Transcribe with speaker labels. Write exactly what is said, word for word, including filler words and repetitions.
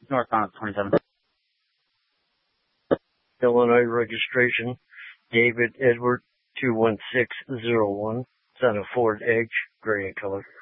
Speaker 1: Northbound twenty-seven.
Speaker 2: Illinois registration, David Edward two one six zero one. It's on a Ford Edge, gray in color.